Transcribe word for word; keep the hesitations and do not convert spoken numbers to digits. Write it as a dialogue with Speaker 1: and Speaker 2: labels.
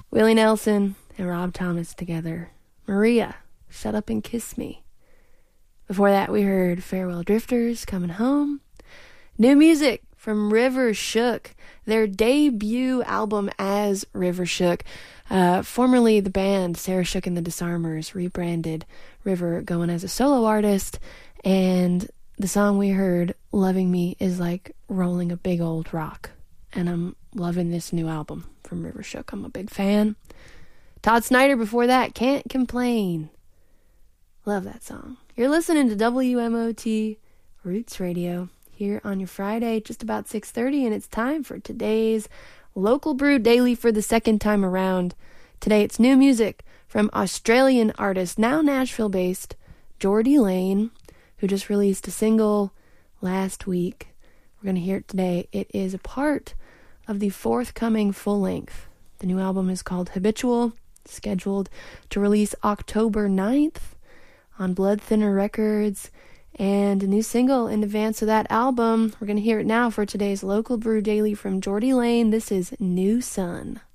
Speaker 1: Willie Nelson and Rob Thomas together. Maria, Shut Up and Kiss Me. Before that, we heard Farewell Drifters, Coming Home. New music from River Shook, their debut album as River Shook. Uh, formerly the band Sarah Shook and the Disarmers, rebranded River, going as a solo artist. And the song we heard, Loving Me, is like rolling a big old rock. And I'm loving this new album from River Shook. I'm a big fan. Todd Snyder before that, Can't Complain. Love that song. You're listening to W M O T Roots Radio here on your Friday, just about six thirty, and it's time for today's Local Brew Daily for the second time around. Today it's new music from Australian artist, now Nashville-based, Geordie Lane, who just released a single last week. We're going to hear it today. It is a part of the forthcoming full-length. The new album is called Habitual, scheduled to release October ninth on Blood Thinner Records, and a new single in advance of that album. We're going to hear it now for today's Local Brew Daily from Geordie Lane. This is New Sun.